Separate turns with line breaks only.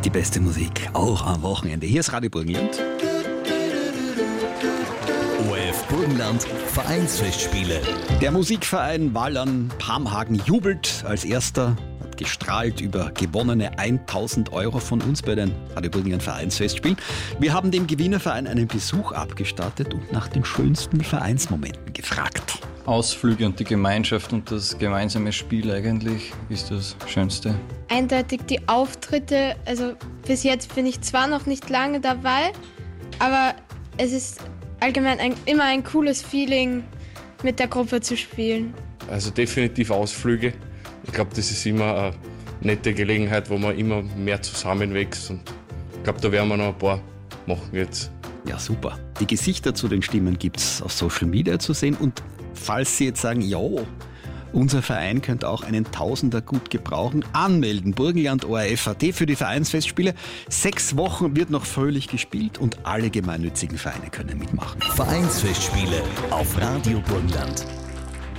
Die beste Musik, auch am Wochenende. Hier ist Radio Burgenland.
ORF Burgenland Vereinsfestspiele.
Der Musikverein Wallern Pamhagen jubelt als erster, hat gestrahlt über gewonnene 1.000 € von uns bei den Radio Burgenland Vereinsfestspielen. Wir haben dem Gewinnerverein einen Besuch abgestattet und nach den schönsten Vereinsmomenten gefragt.
Ausflüge und die Gemeinschaft und das gemeinsame Spiel eigentlich ist das Schönste.
Eindeutig die Auftritte, also bis jetzt bin ich zwar noch nicht lange dabei, aber es ist allgemein immer ein cooles Feeling, mit der Gruppe zu spielen.
Also definitiv Ausflüge. Ich glaube, das ist immer eine nette Gelegenheit, wo man immer mehr zusammenwächst und ich glaube, da werden wir noch ein paar machen jetzt.
Ja, super. Die Gesichter zu den Stimmen gibt es auf Social Media zu sehen und falls Sie jetzt sagen, ja, unser Verein könnte auch einen Tausender gut gebrauchen, anmelden. Burgenland ORF.at für die Vereinsfestspiele. 6 Wochen wird noch fröhlich gespielt und alle gemeinnützigen Vereine können mitmachen.
Vereinsfestspiele auf Radio Burgenland.